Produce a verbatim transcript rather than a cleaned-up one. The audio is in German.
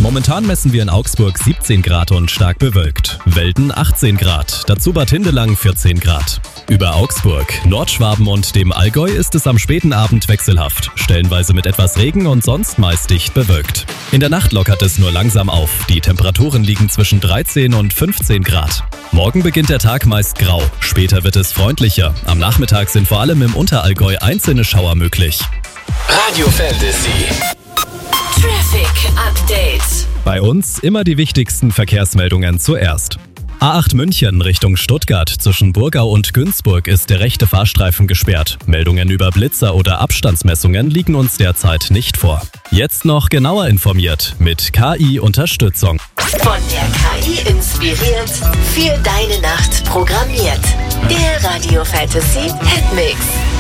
Momentan messen wir in Augsburg siebzehn Grad und stark bewölkt. Welden achtzehn Grad, dazu Bad Hindelang vierzehn Grad. Über Augsburg, Nordschwaben und dem Allgäu ist es am späten Abend wechselhaft, stellenweise mit etwas Regen und sonst meist dicht bewölkt. In der Nacht lockert es nur langsam auf, die Temperaturen liegen zwischen dreizehn und fünfzehn Grad. Morgen beginnt der Tag meist grau, später wird es freundlicher. Am Nachmittag sind vor allem im Unterallgäu einzelne Schauer möglich. Radio Fantasy Traffic Update. Bei uns immer die wichtigsten Verkehrsmeldungen zuerst. A acht München Richtung Stuttgart zwischen Burgau und Günzburg ist der rechte Fahrstreifen gesperrt. Meldungen über Blitzer oder Abstandsmessungen liegen uns derzeit nicht vor. Jetzt noch genauer informiert mit K I-Unterstützung. Von der K I inspiriert, für deine Nacht programmiert. Der Radio Fantasy Hitmix.